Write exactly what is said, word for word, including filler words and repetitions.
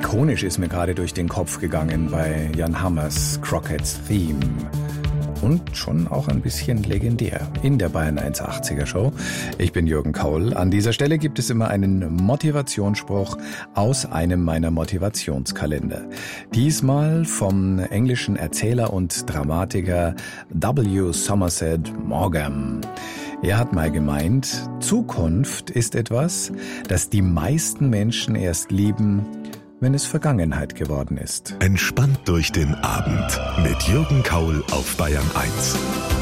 ikonisch ist mir gerade durch den Kopf gegangen bei Jan Hammers Crockett's Theme. Und schon auch ein bisschen legendär in der Bayern eins achtziger Show. Ich bin Jürgen Kaul. An dieser Stelle gibt es immer einen Motivationsspruch aus einem meiner Motivationskalender. Diesmal vom englischen Erzähler und Dramatiker W. Somerset Maugham. Er hat mal gemeint, Zukunft ist etwas, das die meisten Menschen erst lieben, wenn es Vergangenheit geworden ist. Entspannt durch den Abend mit Jürgen Kaul auf Bayern eins.